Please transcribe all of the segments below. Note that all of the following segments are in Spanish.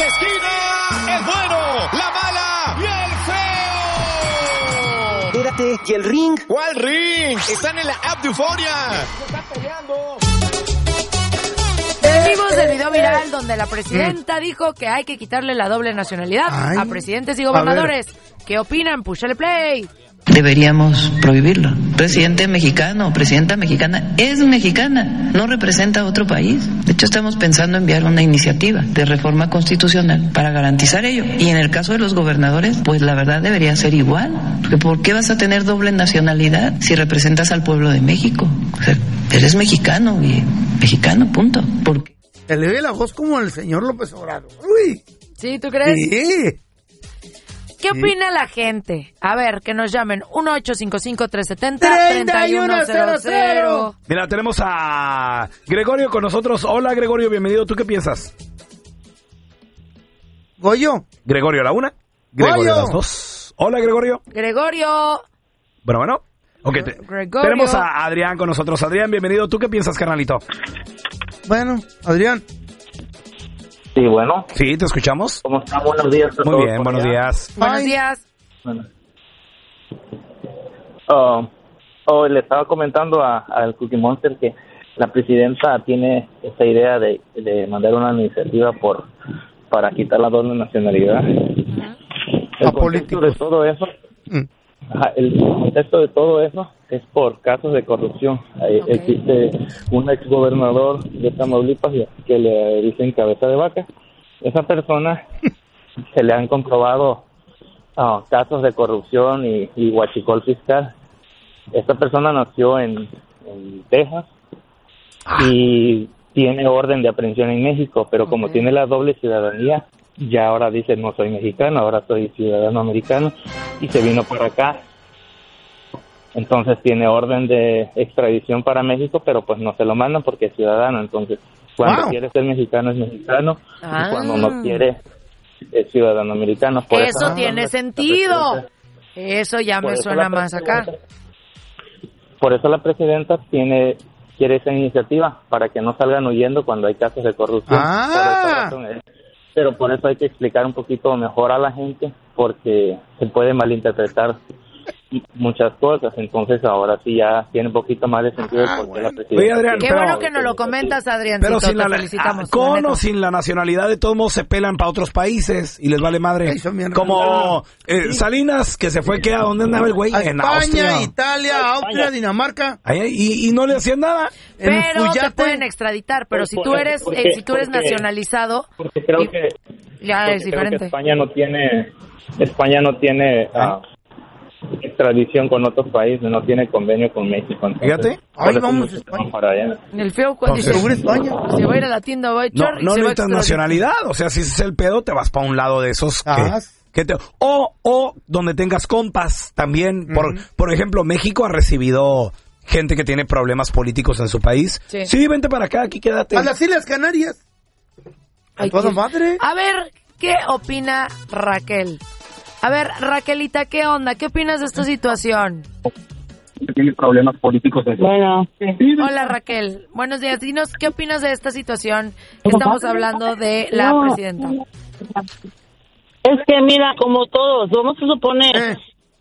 esta esquina, el bueno, la mala y el feo. Espérate, ¿y el ring? ¿Cuál ring? Están en la app de Euforia. Se están peleando. Venimos del video viral donde la presidenta dijo que hay que quitarle la doble nacionalidad a presidentes y gobernadores. ¿Qué opinan? Púchale play. Deberíamos prohibirlo. Presidente mexicano, presidenta mexicana, es mexicana, no representa a otro país. De hecho, estamos pensando enviar una iniciativa de reforma constitucional para garantizar ello. Y en el caso de los gobernadores, pues la verdad debería ser igual. Porque ¿por qué vas a tener doble nacionalidad si representas al pueblo de México? O sea, eres mexicano y mexicano, punto. Porque se le ve la voz como el señor López Obrador. Uy. ¿Sí, tú crees? Sí. ¿Qué opina la gente? A ver, que nos llamen 1-855-370-3100. Mira, tenemos a Gregorio con nosotros. Hola, Gregorio, bienvenido. ¿Tú qué piensas? Goyo. Gregorio a la una, Gregorio a las dos. Hola, Gregorio. Gregorio. Bueno. Ok, Gregorio. tenemos a Adrián con nosotros. Adrián, bienvenido. ¿Tú qué piensas, carnalito? Bueno, Adrián. Sí, bueno. Sí, te escuchamos. ¿Cómo está? Buenos días. Muy bien, buenos días. Buenos días. Bueno. Le estaba comentando al Cookie Monster que la presidenta tiene esta idea de mandar una iniciativa para quitar la doble nacionalidad. El contexto de todo eso, el contexto de todo eso es por casos de corrupción. Existe un exgobernador de Tamaulipas que le dicen cabeza de vaca. Esa persona se le han comprobado casos de corrupción y huachicol fiscal. Esta persona nació en Texas y tiene orden de aprehensión en México, pero como tiene la doble ciudadanía, ya ahora dice no soy mexicano, ahora soy ciudadano americano y se vino por acá. Entonces tiene orden de extradición para México, pero pues no se lo mandan porque es ciudadano. Entonces cuando quiere ser mexicano es mexicano y cuando no quiere es ciudadano americano. Por eso tiene sentido. Eso ya me suena más acá. Por eso la presidenta quiere esa iniciativa, para que no salgan huyendo cuando hay casos de corrupción. Pero por eso hay que explicar un poquito mejor a la gente, porque se puede malinterpretar muchas cosas. Entonces ahora sí ya tiene un poquito más de sentido porque la presidenta. Oye, Adrián, qué bueno que nos lo comentas, Adrián. Pero sin con o sin la nacionalidad, de todos modos se pelan para otros países y les vale madre. Como Salinas, que se fue ¿a dónde andaba el güey? En España, Austria, Italia, Austria, Dinamarca. Y no le hacían nada. Pero te pueden extraditar. Pero si tú eres nacionalizado, porque creo que ya es diferente. Que España no tiene extradición con otros países, no tiene convenio con México. Entonces, fíjate, ahí vamos a España. Para allá. El feo cuando dice España. se va a ir a la tienda, va a echar no necesitas nacionalidad. O sea, si ese es el pedo, te vas para un lado de esos o donde tengas compas también. Por ejemplo, México ha recibido gente que tiene problemas políticos en su país. Sí, vente para acá, aquí quédate. A las Islas Canarias. A toda madre. A ver, ¿qué opina Raquel? A ver, Raquelita, ¿qué onda? ¿Qué opinas de esta situación? Tiene problemas políticos. Bueno. Hola, Raquel. Buenos días. Dinos, ¿qué opinas de esta situación que estamos hablando de la presidenta? Es que mira, como todos, vamos a suponer,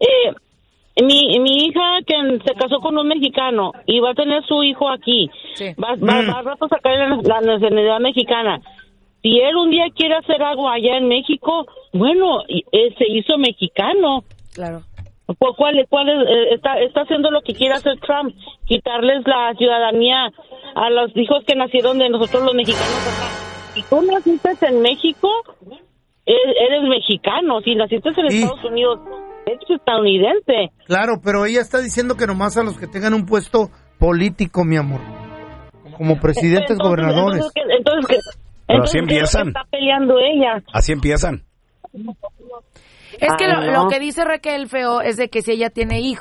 mi hija que se casó con un mexicano y va a tener su hijo aquí, va a rato sacar la nacionalidad mexicana. Si él un día quiere hacer algo allá en México, bueno, se hizo mexicano. Claro. ¿Cuál está haciendo lo que quiere hacer Trump? Quitarles la ciudadanía a los hijos que nacieron de nosotros los mexicanos acá. Si tú naciste en México, eres mexicano. Si naciste en Estados Unidos, eres estadounidense. Claro, pero ella está diciendo que nomás a los que tengan un puesto político, mi amor. Como presidentes, gobernadores. Pero así empiezan. Está peleando ella. Así empiezan. Es que lo que dice Raquel, feo, es de que si ella tiene hijos,